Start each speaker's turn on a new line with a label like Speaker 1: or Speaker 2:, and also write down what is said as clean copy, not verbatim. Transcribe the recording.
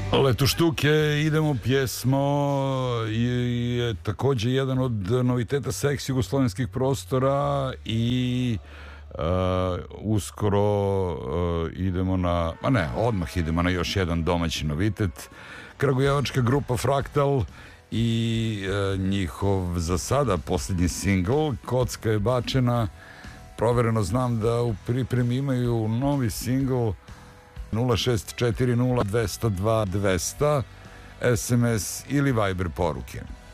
Speaker 1: Leto štuke, idemo pjesmo je takođe jedan od noviteta seks jugoslovenskih prostora i uskoro idemo na, odmah idemo na još jedan domaći novitet. Kragujevačka grupa Fraktal i njihov za sada posljednji singl Kocka je bačena. Provereno znam da u pripremi imaju novi singl 0640 202 200 SMS ili Viber poruke.